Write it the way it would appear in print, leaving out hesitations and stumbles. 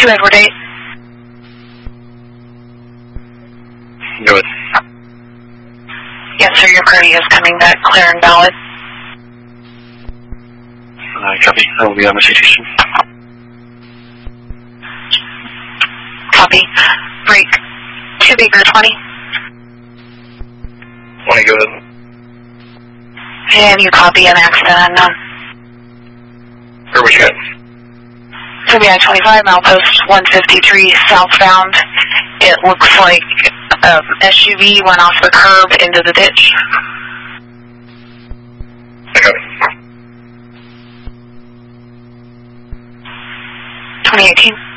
2 Edward 8. Go ahead. Yes, sir, your query is coming back clear and valid. Copy. I will be on the citation. Copy. Break 2 Baker 20. 20, go ahead. And you copy an accident unknown. Where was you at? So we had 25, milepost 153 southbound. It looks like SUV went off the curb into the ditch. Okay. 2018.